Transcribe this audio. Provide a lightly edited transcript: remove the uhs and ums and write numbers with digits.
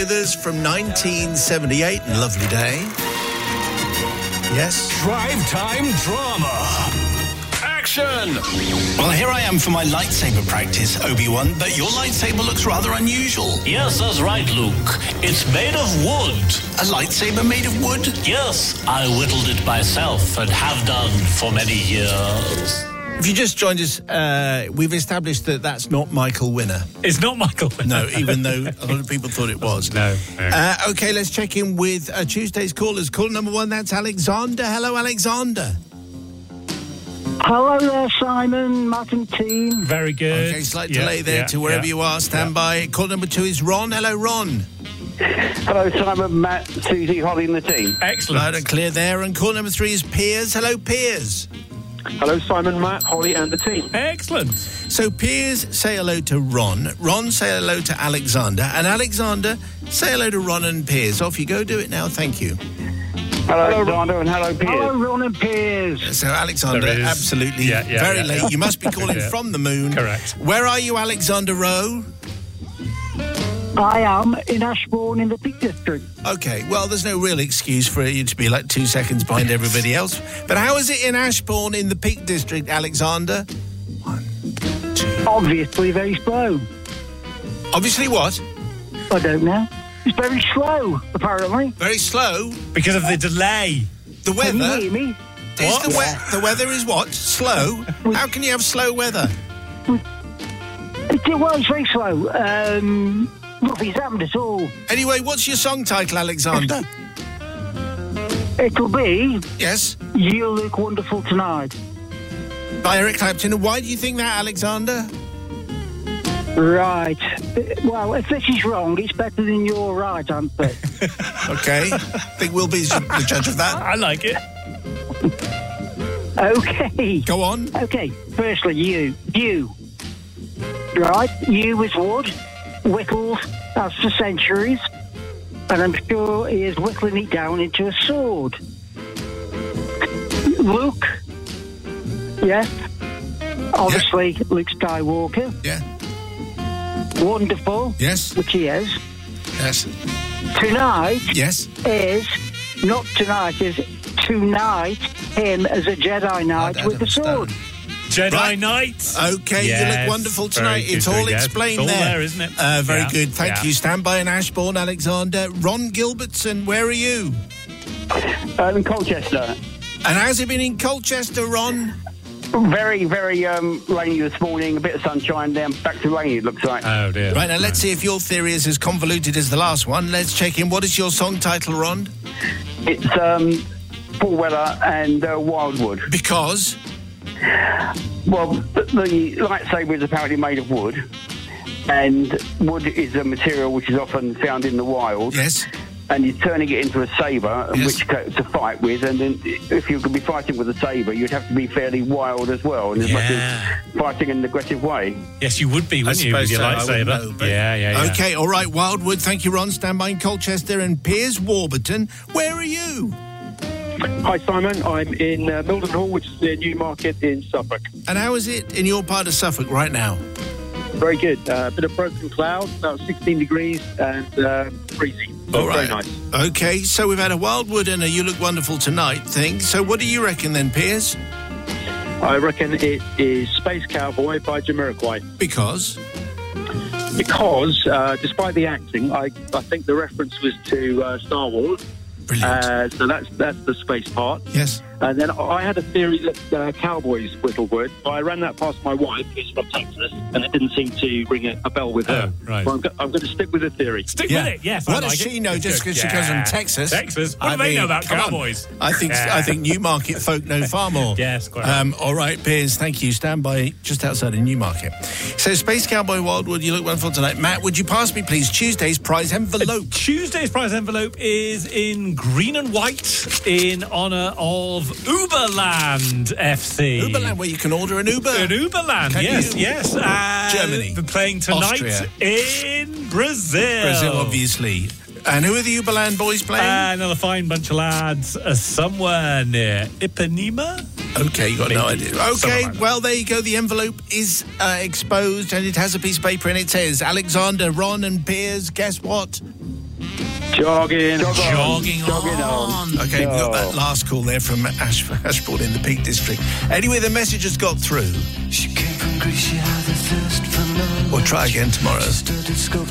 with us from 1978. Lovely day. Yes. Drive time drama. Action! Well, here I am for my lightsaber practice, Obi-Wan, but your lightsaber looks rather unusual. Yes, that's right, Luke. It's made of wood. A lightsaber made of wood? Yes, I whittled it myself and have done for many years. If you just joined us, we've established that that's not Michael Winner. It's not Michael Winner. No, even though a lot of people thought it was. No. Okay, let's check in with Tuesday's callers. Caller number 1, that's Alexander. Hello, Alexander. Hello there, Simon, Matt and team. Very good. Okay, slight delay there to wherever you are. Stand by. Caller number 2 is Ron. Hello, Ron. Hello, Simon, Matt, Susie, Holly and the team. Excellent. Loud and clear there. And caller number 3 is Piers. Hello, Piers. Hello, Simon, Matt, Holly and the team. Excellent. So Piers, say hello to Ron. Ron, say hello to Alexander. And Alexander, say hello to Ron and Piers. Off you go. Do it now. Thank you. Hello, Alexander, and hello, Piers. Hello, Ron and Piers. So, Alexander, There it is. absolutely very late. You must be calling from the moon. Correct. Where are you, Alexander Rowe? I am in Ashbourne in the Peak District. Okay, well, there's no real excuse for you to be like 2 seconds behind everybody else. But how is it in Ashbourne in the Peak District, Alexander? 1, 2. Obviously very slow. Obviously what? I don't know. It's very slow, apparently. Very slow? Because of the delay. The Can weather? you hear me? Is the weather is what? Slow? How can you have slow weather? It's very slow. Nothing's happened at all. Anyway, what's your song title, Alexander? It'll be Yes? You Look Wonderful Tonight. By Eric Clapton. And why do you think that, Alexander? Right. Well, if this is wrong, it's better than your right answer. Okay. I think we'll be the judge of that. I like it. Okay. Go on. Okay. Firstly, you. Right. You as wood, whittled as for centuries, and I'm sure he is whittling it down into a sword. Luke. Yes. Obviously, Luke Skywalker. Yeah. Wonderful. Yes. Which he is. Yes. Tonight Yes. is not tonight, is tonight him as a Jedi Knight with the sword. Jedi Knight. Okay, Yes, you look wonderful tonight. very It's good, all yes. explained It's all there. there, isn't it? Very Yeah, good. Thank yeah. you. Stand by in Ashbourne, Alexander. Ron Gilbertson, where are you? In Colchester. And how's it been in Colchester, Ron? Very, very rainy this morning. A bit of sunshine, then back to rainy, it looks like. Oh, dear. Right, now let's see if your theory is as convoluted as the last one. Let's check in. What is your song title, Ron? It's Paul Weller and Wildwood. Because? Well, the lightsaber is apparently made of wood, and wood is a material which is often found in the wild. Yes. And you're turning it into a saber, Yes. which to fight with, and then if you could be fighting with a saber, you'd have to be fairly wild as well, in as much as fighting in an aggressive way. Yes, you would be, wouldn't you, with your I wouldn't lightsaber? know, but- Yeah. Okay, all right, Wildwood. Thank you, Ron. Stand by in Colchester. And Piers Warburton, where are you? Hi, Simon. I'm in Mildenhall, which is near Newmarket in Suffolk. And how is it in your part of Suffolk right now? Very good. Bit of broken cloud, about 16 degrees and freezing. All Very right. nice. Okay, so we've had a Wildwood and a You Look Wonderful Tonight thing. So what do you reckon then, Piers? I reckon it is Space Cowboy by Jamiroquai. Because? Because, despite the acting, I think the reference was to Star Wars. Brilliant. So that's the space part. Yes. And then I had a theory that cowboys whittle wood. I ran that past my wife, who's from Texas, and it didn't seem to ring a bell with her. Oh, right. So I'm going to stick with the theory. Stick with it, yes. What I does like she it. know just because she comes from Texas? Texas? What do they know about come on. cowboys? I think Newmarket folk know far more. Yes, quite. All right, Piers, thank you. Stand by just outside of Newmarket. So, Space Cowboy Wildwood, You Look Wonderful Tonight. Matt, would you pass me, please, Tuesday's prize envelope? Tuesday's prize envelope is in green and white in honour of Uberland FC. Uberland, where you can order an Uber. In Uberland, Can yes, you? yes. And Germany. They're playing tonight Austria. in Brazil. Brazil, obviously. And who are the Uberland boys playing? Another fine bunch of lads somewhere near Ipanema. Okay, you got no idea. Okay, Somewhere like that. well, there you go. The envelope is exposed and it has a piece of paper and it says, Alexander, Ron and Piers, guess what? Jogging. Jogging on. Okay, we've got that last call there from Ashbourne in the Peak District. Anyway, the message has got through. She came from Greece, she had a thirst for knowledge. Or try again tomorrow. She studied sculpture